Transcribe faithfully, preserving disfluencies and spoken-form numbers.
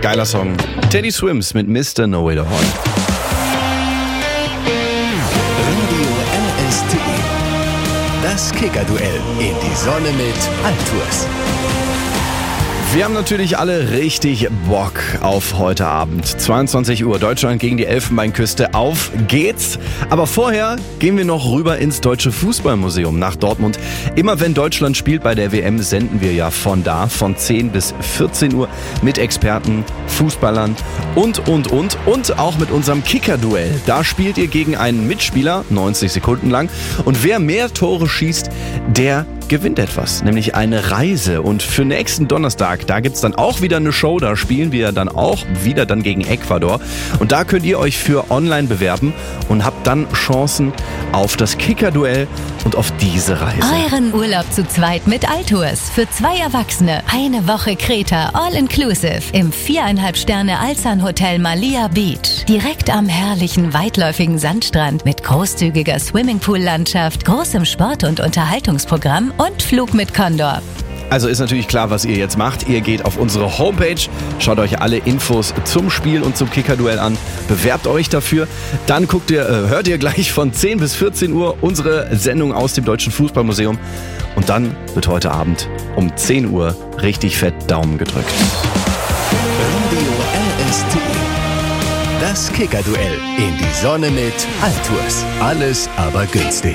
Geiler Song. Teddy Swims mit Mister Know-It-All. Radio R S T. Das Kicker-Duell in die Sonne mit Altours. Wir haben natürlich alle richtig Bock auf heute Abend. zweiundzwanzig Uhr, Deutschland gegen die Elfenbeinküste. Auf geht's! Aber vorher gehen wir noch rüber ins Deutsche Fußballmuseum nach Dortmund. Immer wenn Deutschland spielt bei der W M, senden wir ja von da, von zehn bis vierzehn Uhr mit Experten, Fußballern und, und, und. Und auch mit unserem Kicker-Duell. Da spielt ihr gegen einen Mitspieler, neunzig Sekunden lang. Und wer mehr Tore schießt, der gewinnt etwas, nämlich eine Reise. Und für nächsten Donnerstag, da gibt's dann auch wieder eine Show, da spielen wir dann auch wieder dann gegen Ecuador. Und da könnt ihr euch für online bewerben und habt dann Chancen auf das Kicker-Duell und auf diese Reise. Euren Urlaub zu zweit mit Altours für zwei Erwachsene. Eine Woche Kreta, all-inclusive im viereinhalb Sterne Alsan Hotel Malia Beach. Direkt am herrlichen, weitläufigen Sandstrand mit großzügiger Swimmingpool-Landschaft, großem Sport- und Unterhaltungsprogramm und Flug mit Condor. Also ist natürlich klar, was ihr jetzt macht. Ihr geht auf unsere Homepage, schaut euch alle Infos zum Spiel und zum Kicker-Duell an, bewerbt euch dafür. Dann guckt ihr, äh, hört ihr gleich von zehn bis vierzehn Uhr unsere Sendung aus dem Deutschen Fußballmuseum. Und dann wird heute Abend um zehn Uhr richtig fett Daumen gedrückt. Radio R S T. Das Kicker-Duell in die Sonne mit Altours. Alles aber günstig.